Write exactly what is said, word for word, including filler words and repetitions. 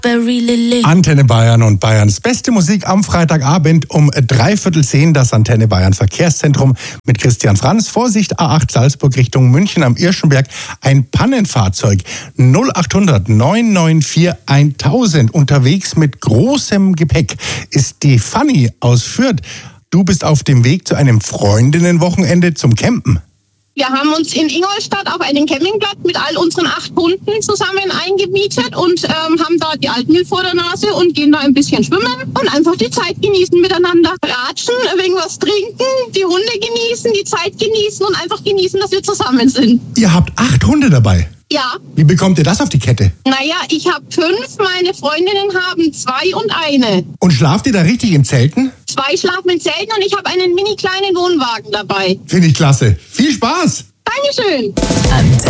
Antenne Bayern und Bayerns beste Musik am Freitagabend um dreiviertel zehn. Das Antenne Bayern Verkehrszentrum mit Christian Franz. Vorsicht, A acht Salzburg Richtung München am Irschenberg. Ein Pannenfahrzeug. null achthundert neun neun vier tausend. Unterwegs mit großem Gepäck ist die Fanny aus Fürth. Du bist auf dem Weg zu einem Freundinnenwochenende zum Campen. Wir haben uns in Ingolstadt auf einen Campingplatz mit all unseren acht Hunden zusammen eingemietet und ähm, haben da die Altmilch vor der Nase und gehen da ein bisschen schwimmen und einfach die Zeit genießen miteinander. Ratschen, irgendwas trinken, die Hunde genießen, die Zeit genießen und einfach genießen, dass wir zusammen sind. Ihr habt acht Hunde dabei? Ja. Wie bekommt ihr das auf die Kette? Naja, ich habe fünf, meine Freundinnen haben zwei und eine. Und schlaft ihr da richtig in Zelten? Zwei schlafen in Zelten und ich habe einen mini kleinen Wohnwagen dabei. Finde ich klasse. Viel Spaß! Dankeschön! Antenne.